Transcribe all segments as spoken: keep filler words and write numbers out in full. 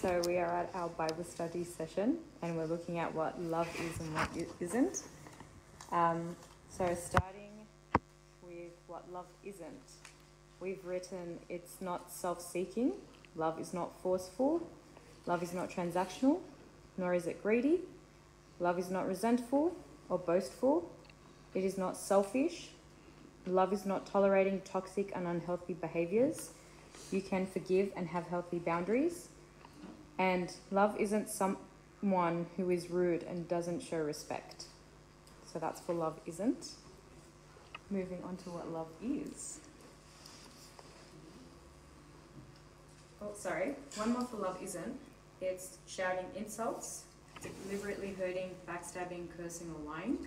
So we are at our Bible study session and we're looking at what love is and what it isn't. Um, so starting with what love isn't, we've written it's not self-seeking, love is not forceful, love is not transactional, nor is it greedy, love is not resentful or boastful, it is not selfish, love is not tolerating toxic and unhealthy behaviors, you can forgive and have healthy boundaries, and love isn't someone who is rude and doesn't show respect. So that's for love isn't. Moving on to what love is. Oh, sorry. One more for love isn't. It's shouting insults, deliberately hurting, backstabbing, cursing, or lying.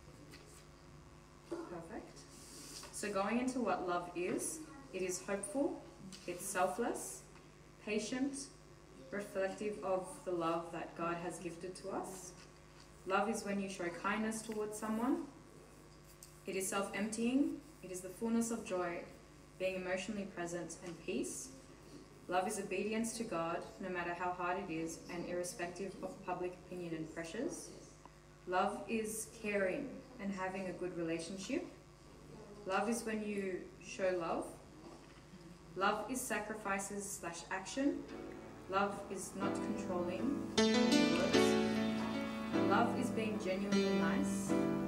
Perfect. So going into what love is, it is hopeful, it's selfless, patient, reflective of the love that God has gifted to us. Love is when you show kindness towards someone. It is self-emptying. It is the fullness of joy, being emotionally present, and peace. Love is obedience to God, no matter how hard it is, and irrespective of public opinion and pressures. Love is caring and having a good relationship. Love is when you show love. Love is sacrifices slash action. Love is not controlling words. Love is being genuinely nice.